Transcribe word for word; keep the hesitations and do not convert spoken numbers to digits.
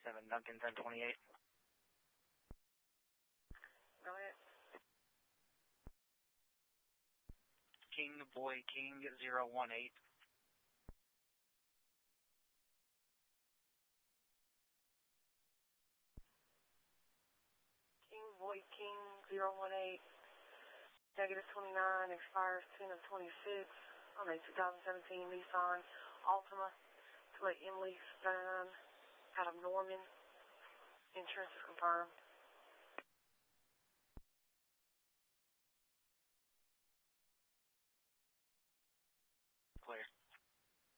seven, Duncan ten twenty-eight. Go ahead. King Boy King zero one eight. King Boy King zero one eight. Negative twenty-nine, expires ten of twenty-six on a two thousand seventeen Nissan Altima to a Emily Stein out of Norman. Insurance is confirmed.